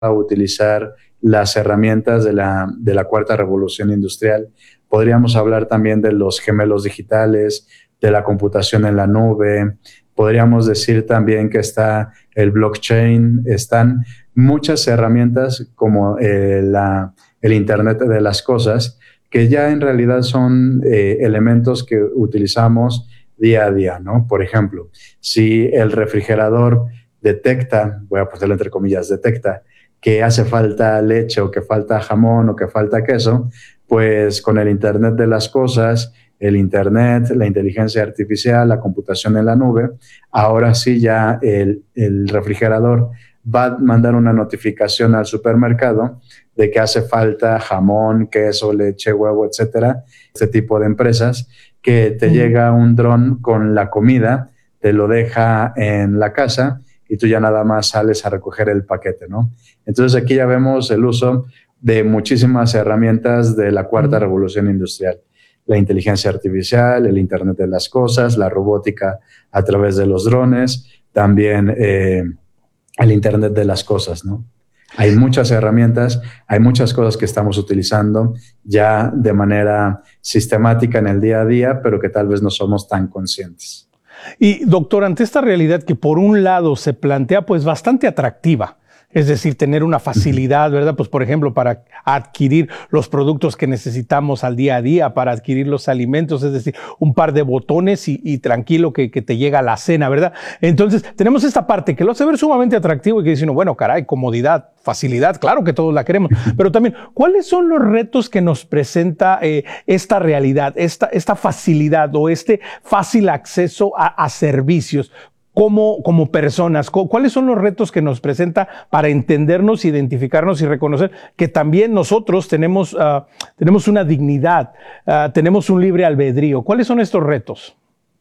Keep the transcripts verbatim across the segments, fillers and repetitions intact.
a utilizar las herramientas de la, de la cuarta revolución industrial. Podríamos hablar también de los gemelos digitales, de la computación en la nube. Podríamos decir también que está el blockchain, están muchas herramientas como eh, la, el Internet de las cosas, que ya en realidad son eh, elementos que utilizamos día a día, ¿no? Por ejemplo, si el refrigerador detecta, voy a ponerlo entre comillas, detecta que hace falta leche o que falta jamón o que falta queso, pues con el Internet de las cosas, el Internet, la inteligencia artificial, la computación en la nube, ahora sí ya el, el refrigerador va a mandar una notificación al supermercado de que hace falta jamón, queso, leche, huevo, etcétera, este tipo de empresas, que te mm. llega un dron con la comida, te lo deja en la casa y tú ya nada más sales a recoger el paquete, ¿no? Entonces aquí ya vemos el uso de muchísimas herramientas de la cuarta mm. revolución industrial. La inteligencia artificial, el Internet de las cosas, la robótica a través de los drones, también eh, el Internet de las cosas, ¿no? Hay muchas herramientas, hay muchas cosas que estamos utilizando ya de manera sistemática en el día a día, pero que tal vez no somos tan conscientes. Y doctor, ante esta realidad que por un lado se plantea pues bastante atractiva, es decir, tener una facilidad, ¿verdad? Pues, por ejemplo, para adquirir los productos que necesitamos al día a día, para adquirir los alimentos, es decir, un par de botones y, y tranquilo que, que te llega la cena, ¿verdad? Entonces, tenemos esta parte que lo hace ver sumamente atractivo y que dice, no, bueno, caray, comodidad, facilidad, claro que todos la queremos, pero también, ¿cuáles son los retos que nos presenta eh, esta realidad, esta, esta facilidad o este fácil acceso a, a servicios? Como, como personas, ¿cuáles son los retos que nos presenta para entendernos, identificarnos y reconocer que también nosotros tenemos, uh, tenemos una dignidad, uh, tenemos un libre albedrío? ¿Cuáles son estos retos?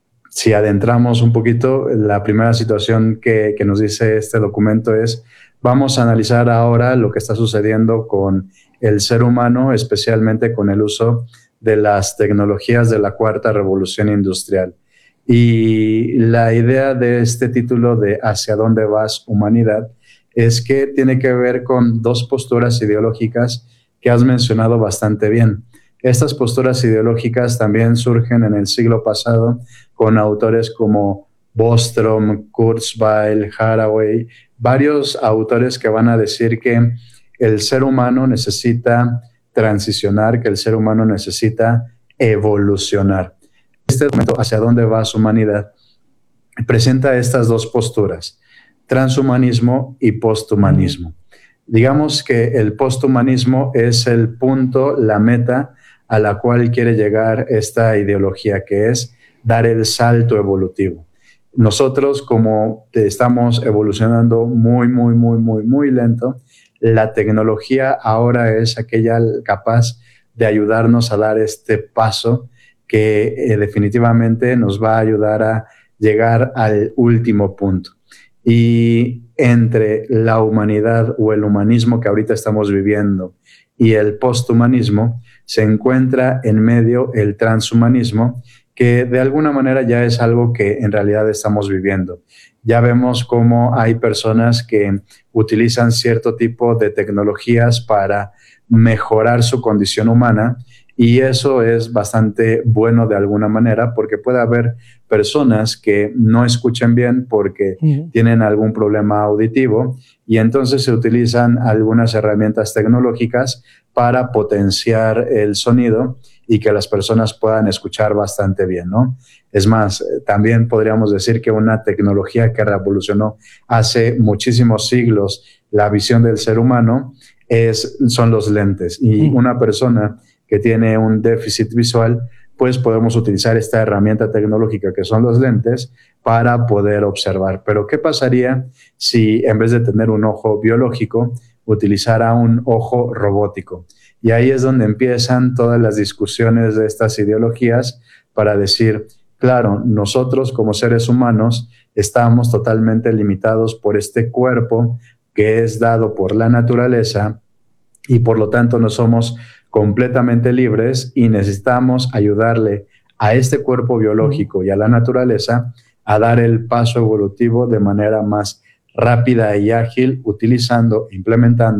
Si adentramos un poquito, la primera situación que, que nos dice este documento es, vamos a analizar ahora lo que está sucediendo con el ser humano, especialmente con el uso de las tecnologías de la cuarta revolución industrial. Y la idea de este título de ¿Hacia dónde vas, humanidad? Es que tiene que ver con dos posturas ideológicas que has mencionado bastante bien. Estas posturas ideológicas también surgen en el siglo pasado con autores como Bostrom, Kurzweil, Haraway, varios autores que van a decir que el ser humano necesita transicionar, que el ser humano necesita evolucionar. Este documento, ¿Hacia dónde va su humanidad?, presenta estas dos posturas, transhumanismo y posthumanismo. Digamos que el posthumanismo es el punto, la meta a la cual quiere llegar esta ideología, que es dar el salto evolutivo. Nosotros, como estamos evolucionando muy, muy, muy, muy, muy lento, la tecnología ahora es aquella capaz de ayudarnos a dar este paso que eh, definitivamente nos va a ayudar a llegar al último punto. Y entre la humanidad o el humanismo que ahorita estamos viviendo y el posthumanismo, se encuentra en medio el transhumanismo, que de alguna manera ya es algo que en realidad estamos viviendo. Ya vemos cómo hay personas que utilizan cierto tipo de tecnologías para mejorar su condición humana, y eso es bastante bueno de alguna manera, porque puede haber personas que no escuchen bien porque uh-huh. tienen algún problema auditivo, y entonces se utilizan algunas herramientas tecnológicas para potenciar el sonido y que las personas puedan escuchar bastante bien, ¿no? Es más, también podríamos decir que una tecnología que revolucionó hace muchísimos siglos la visión del ser humano es, son los lentes, y uh-huh. una persona que tiene un déficit visual, pues podemos utilizar esta herramienta tecnológica que son los lentes para poder observar. Pero ¿qué pasaría si en vez de tener un ojo biológico, utilizara un ojo robótico? Y ahí es donde empiezan todas las discusiones de estas ideologías para decir, claro, nosotros como seres humanos estamos totalmente limitados por este cuerpo que es dado por la naturaleza, y por lo tanto no somos completamente libres, y necesitamos ayudarle a este cuerpo biológico y a la naturaleza a dar el paso evolutivo de manera más rápida y ágil, utilizando, implementando